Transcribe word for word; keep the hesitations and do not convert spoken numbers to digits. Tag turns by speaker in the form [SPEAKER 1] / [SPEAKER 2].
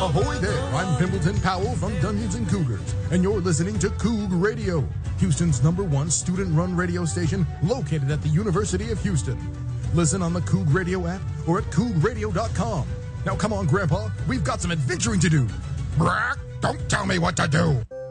[SPEAKER 1] Ahoy there, I'm Pimpleton Powell from Dungeons and Cougars, and you're listening to Coug Radio, Houston's number one student-run radio station located at the University of Houston. Listen on the Coug Radio app or at coug radio dot com. Now come on, Grandpa, we've got some adventuring to do.
[SPEAKER 2] Brack, don't tell me what to do.